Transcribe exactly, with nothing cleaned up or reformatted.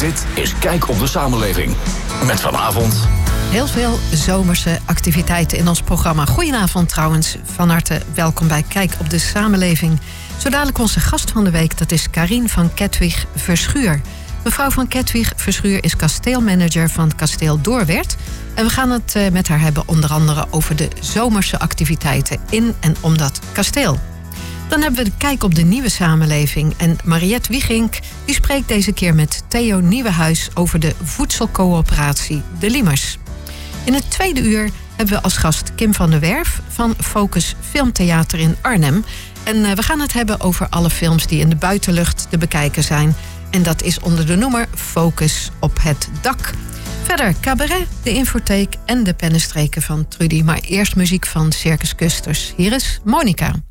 Dit is Kijk op de Samenleving. Met vanavond... Heel veel zomerse activiteiten in ons programma. Goedenavond trouwens, van harte welkom bij Kijk op de Samenleving. Zo dadelijk onze gast van de week, dat is Carien van Kettwig Verschuur. Mevrouw van Kettwig Verschuur is kasteelmanager van Kasteel Doorwerth. En we gaan het met haar hebben onder andere over de zomerse activiteiten in en om dat kasteel. Dan hebben we de Kijk op de Nieuwe Samenleving. En Mariette Wiegink die spreekt deze keer met Theo Nieuwenhuis over de voedselcoöperatie De Liemers. In het tweede uur hebben we als gast Kim van der Werf van Focus Filmtheater in Arnhem. En we gaan het hebben over alle films die in de buitenlucht te bekijken zijn. En dat is onder de noemer Focus op het dak. Verder cabaret, de infotheek en de pennenstreken van Trudy. Maar eerst muziek van Circus Custers. Hier is Monica.